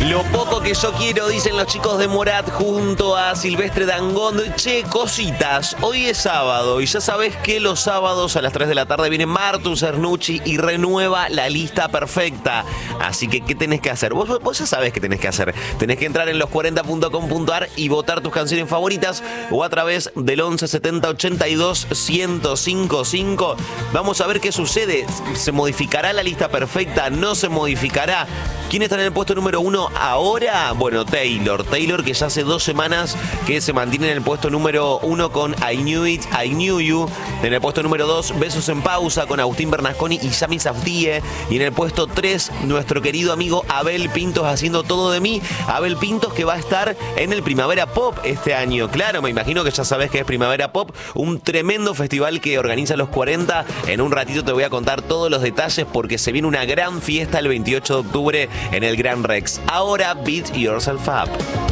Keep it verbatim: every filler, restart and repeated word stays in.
Lo poco que yo quiero, dicen los chicos de Morat junto a Silvestre Dangond. Che, cositas, hoy es sábado y ya sabés que los sábados a las tres de la tarde viene Martu Cernucci y renueva la lista perfecta. Así que, ¿qué tenés que hacer? Vos, vos ya sabés qué tenés que hacer. Tenés que entrar en los cuarenta punto com punto ar y votar tus canciones favoritas o a través del once setenta ochenta y dos ciento cincuenta y cinco. Vamos a ver qué sucede. ¿Se modificará la lista perfecta? ¿No se modificará? ¿Quién está en el puesto número uno ahora? Bueno, Taylor. Taylor, que ya hace dos semanas que se mantiene en el puesto número uno con I Knew It, I Knew You. En el puesto número dos, Besos en Pausa con Agustín Bernasconi y Yami Safdie. Y en el puesto tres, nuestro querido amigo Abel Pintos haciendo Todo de Mí. Abel Pintos, que va a estar en el Primavera Pop este año. Claro, me imagino que ya sabés que es Primavera Pop, un tremendo festival que organiza los cuarenta. En un ratito te voy a contar todos los detalles porque se viene una gran fiesta el veintiocho de octubre en el Gran Rex. Ahora, Beat Yourself Up.